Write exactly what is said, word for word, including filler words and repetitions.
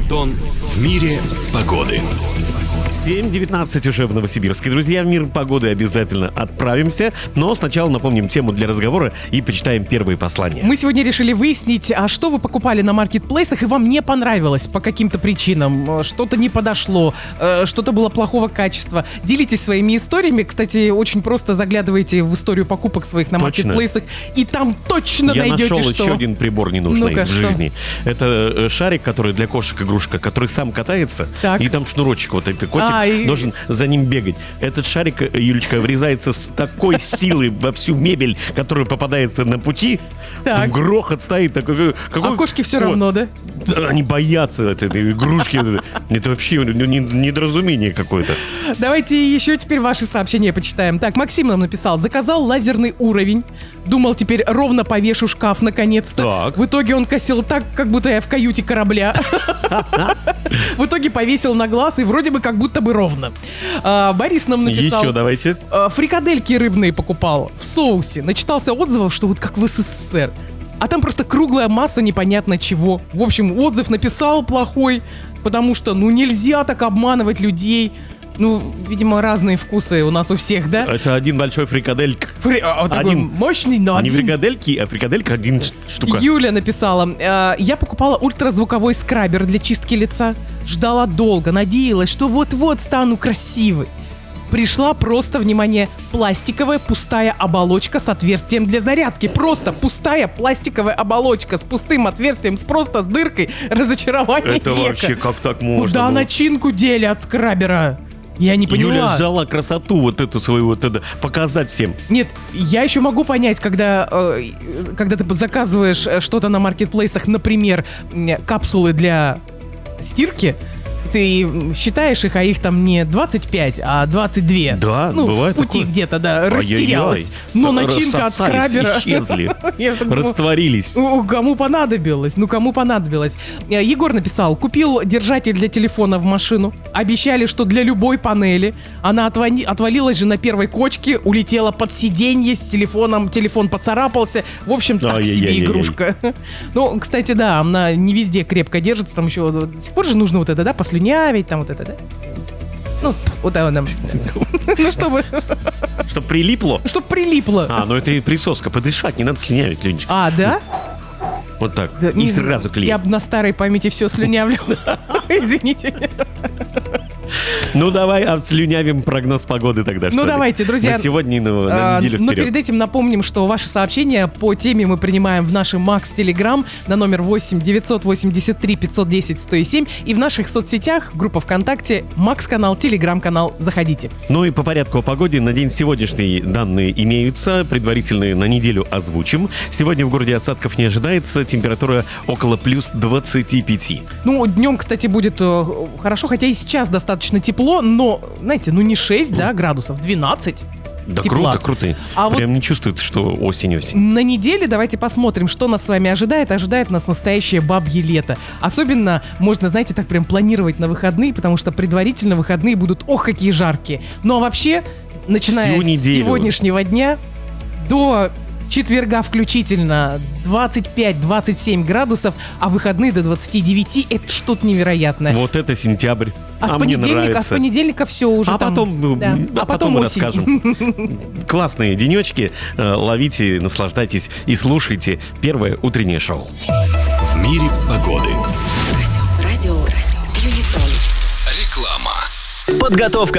Антон в мире погоды. семь девятнадцать уже в Новосибирске. Друзья, в мир погоды обязательно отправимся. Но сначала напомним тему для разговора и почитаем первые послания. Мы сегодня решили выяснить, а что вы покупали на маркетплейсах и вам не понравилось по каким-то причинам. Что-то не подошло, что-то было плохого качества. Делитесь своими историями. Кстати, очень просто заглядывайте в историю покупок своих на Точно. маркетплейсах, и там точно Я найдете, нашел что... еще один прибор ненужный Ну-ка, в что? жизни. Это шарик, который для кошек игрушка, который сам катается, Так. и там шнурочек вот этот котик А, и- должен за ним бегать. Этот шарик, Юлечка, врезается с такой силой во всю мебель, которая попадается на пути. Так. Грохот стоит такой. Какой... А кошки все О, равно, да? да, они боятся этой, этой игрушки. Это вообще не- недоразумение какое-то. Давайте еще теперь ваши сообщения почитаем. Так, Максим нам написал. Заказал лазерный уровень. Думал, теперь ровно повешу шкаф наконец-то. Так. В итоге он косил так, как будто я в каюте корабля. В итоге повесил на глаз, и вроде бы как будто бы ровно. А, Борис нам написал. Еще давайте. а, Фрикадельки рыбные покупал в соусе. Начитался отзывов, что вот как в СССР. А там просто круглая масса непонятно чего. В общем, отзыв написал плохой, потому что, ну, нельзя так обманывать людей. Ну, видимо, разные вкусы у нас у всех, да? Это один большой фрикадельк. Фри- а, вот такой Один. мощный, но Не один. фрикадельки, а фрикаделька один штука. Юля написала. э, Я покупала ультразвуковой скрабер для чистки лица. Ждала долго, надеялась, что вот-вот стану красивой. Пришла просто, внимание, пластиковая пустая оболочка с отверстием для зарядки. Просто пустая пластиковая оболочка с пустым отверстием, с просто с дыркой. Разочарование Это века. вообще как так можно? Куда было? начинку дели от скрабера? Я не поняла. Юля ждала красоту вот эту свою, вот это, показать всем. Нет, я еще могу понять, когда, э, когда ты заказываешь э, что-то на маркетплейсах, например, м, капсулы для стирки, ты считаешь их, а их там не двадцать пять, а двадцать два. Да, ну, бывает в пути такое. где-то, да, Ай-яй-яй. растерялась. Но начинка от Рассосались, скрабера... исчезли, Я так думаю, растворились. ну, кому понадобилось? Ну, кому понадобилось? Э, Егор написал, купил держатель для телефона в машину. Обещали, что для любой панели. Она отвани- отвалилась же на первой кочке, улетела под сиденье с телефоном, телефон поцарапался. В общем, так себе Ай-яй-яй-яй-яй. игрушка. Ну, кстати, да, она не везде крепко держится. Там еще до сих пор же нужно вот это, да, послюнявить, там вот это, да? Ну, вот это, да. Ну, чтобы, Чтоб прилипло. чтобы прилипло. А, ну это и присоска. Подышать, не надо слюнявить, Ленечка. А, да? Вот так. Да, И не сразу знаю. клей. Я бы на старой памяти все слюнявлю. Извините. Ну давай отслюнявим прогноз погоды тогда, что Ну ли? давайте, друзья. На сегодня и на, на А, неделю Но вперед. перед этим напомним, что ваши сообщения по теме мы принимаем в нашем Макс Телеграм на номер восемь девятьсот восемьдесят три пятьсот десять сто семь и в наших соцсетях, группа ВКонтакте, Макс канал, Телеграм канал. Заходите. Ну и по порядку о погоде. На день сегодняшний данные имеются. Предварительные на неделю озвучим. Сегодня в городе осадков не ожидается. Температура около плюс двадцати пяти. Ну, днем, кстати, будет э, хорошо, хотя и сейчас достаточно тепло, но, знаете, ну не шесть, да, градусов, двенадцать. Да Тепла. круто, круто. А Прям не чувствуется, что осень-осень. На неделе давайте посмотрим, что нас с вами ожидает. Ожидает нас настоящее бабье лето. Особенно можно, знаете, так прям планировать на выходные, потому что предварительно выходные будут, ох, какие жаркие. Ну а вообще, начиная Всю с неделю. сегодняшнего дня до четверга включительно двадцать пять - двадцать семь градусов, а выходные до двадцати девяти. Это что-то невероятное. Вот это сентябрь. А, с А мне понедельника, а с нравится. понедельника все уже А там. потом, да. а потом мы осень. расскажем. Классные денечки. Э, Ловите, наслаждайтесь и слушайте первое утреннее шоу. В мире погоды. Радио, радио, радио, Юнитон. Реклама. Подготовка